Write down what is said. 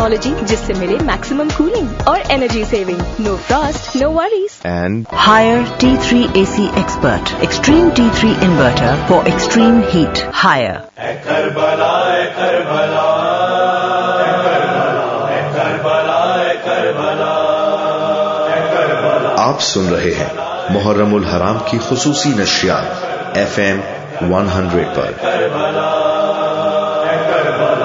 Technology जिससे मिले maximum cooling और energy saving. No Frost, no worries. And Higher T3 AC Expert. Extreme T3 inverter for extreme heat. Higher. आप सुन रहे हैं मुहर्रमुल हराम की खुसूसी नशियात FM 100 पर.